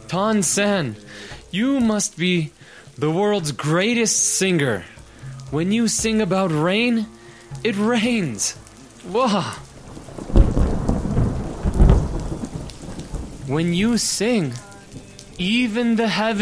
Tan-san, you must be the world's greatest singer. When you sing about rain, it rains. Wow. When you sing, even the heavens